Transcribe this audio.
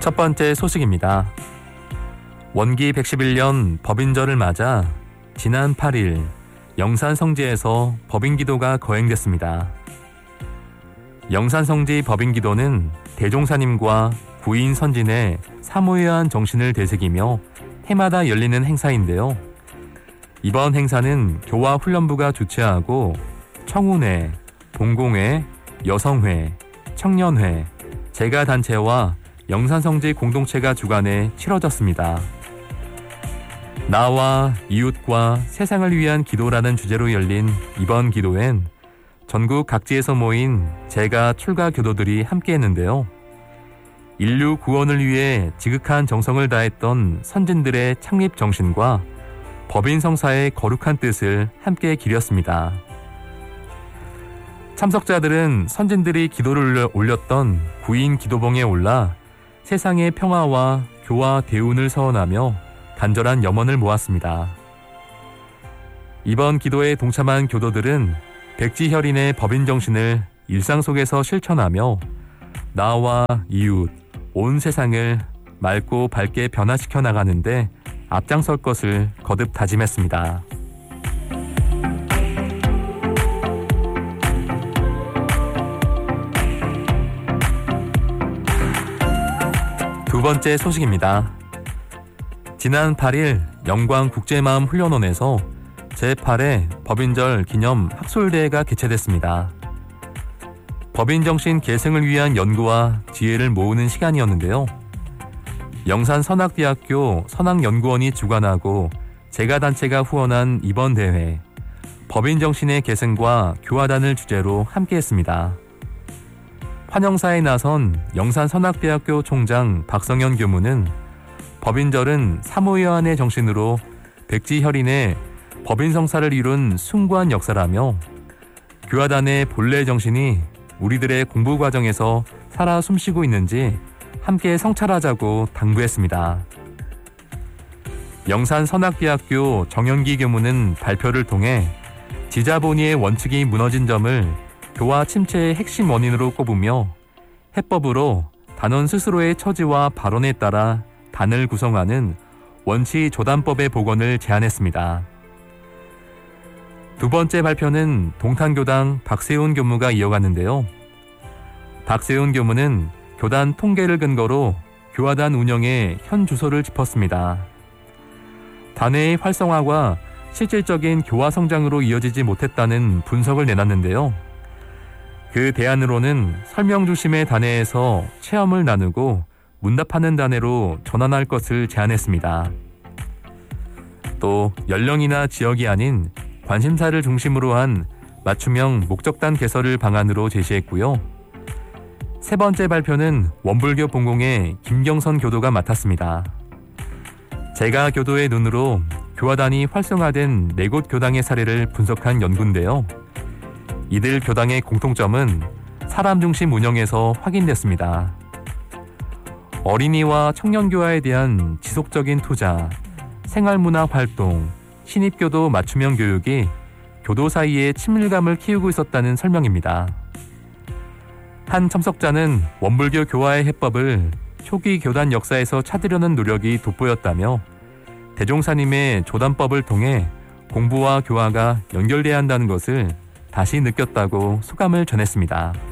첫 번째 소식입니다. 원기 111년 법인절을 맞아 지난 8일 영산성지에서 법인기도가 거행됐습니다. 영산성지 법인기도는 대종사님과 구인 선진의 사모예한 정신을 되새기며 해마다 열리는 행사인데요. 이번 행사는 교화훈련부가 주최하고 청운회, 봉공회, 여성회, 청년회, 재가단체와 영산성지 공동체가 주관해 치러졌습니다. 나와 이웃과 세상을 위한 기도라는 주제로 열린 이번 기도엔 전국 각지에서 모인 재가 출가 교도들이 함께했는데요. 인류 구원을 위해 지극한 정성을 다했던 선진들의 창립 정신과 법인 성사의 거룩한 뜻을 함께 기렸습니다. 참석자들은 선진들이 기도를 올렸던 구인 기도봉에 올라 세상의 평화와 교화 대운을 서원하며 간절한 염원을 모았습니다. 이번 기도에 동참한 교도들은 백지혈인의 법인 정신을 일상 속에서 실천하며 나와 이웃, 온 세상을 맑고 밝게 변화시켜 나가는데 앞장설 것을 거듭 다짐했습니다. 두 번째 소식입니다. 지난 8일 영광국제마음훈련원에서 제8회 법인절 기념 학술대회가 개최됐습니다. 법인정신 계승을 위한 연구와 지혜를 모으는 시간이었는데요. 영산선악대학교 선악연구원이 주관하고 재가단체가 후원한 이번 대회, 법인정신의 계승과 교화단을 주제로 함께했습니다. 환영사에 나선 영산선악대학교 총장 박성현 교무는 법인절은 사모예한의 정신으로 백지혈인의 법인성사를 이룬 숭고한 역사라며 교화단의 본래 정신이 우리들의 공부 과정에서 살아 숨쉬고 있는지 함께 성찰하자고 당부했습니다. 영산선악대학교 정연기 교무는 발표를 통해 지자본의의 원칙이 무너진 점을 교화 침체의 핵심 원인으로 꼽으며 해법으로 단원 스스로의 처지와 발언에 따라 단을 구성하는 원치 조단법의 복원을 제안했습니다. 두 번째 발표는 동탄교당 박세훈 교무가 이어갔는데요. 박세훈 교무는 교단 통계를 근거로 교화단 운영의 현 주소를 짚었습니다. 단회의 활성화가 실질적인 교화 성장으로 이어지지 못했다는 분석을 내놨는데요. 그 대안으로는 설명 중심의 단회에서 체험을 나누고 문답하는 단회로 전환할 것을 제안했습니다. 또 연령이나 지역이 아닌 관심사를 중심으로 한 맞춤형 목적단 개설을 방안으로 제시했고요. 세 번째 발표는 원불교 본공의 김경선 교도가 맡았습니다. 제가 교도의 눈으로 교화단이 활성화된 4곳 교당의 사례를 분석한 연구인데요. 이들 교당의 공통점은 사람 중심 운영에서 확인됐습니다. 어린이와 청년교화에 대한 지속적인 투자, 생활문화 활동, 신입교도 맞춤형 교육이 교도 사이에 친밀감을 키우고 있었다는 설명입니다. 한 참석자는 원불교 교화의 해법을 초기 교단 역사에서 찾으려는 노력이 돋보였다며 대종사님의 조단법을 통해 공부와 교화가 연결돼야 한다는 것을 다시 느꼈다고 소감을 전했습니다.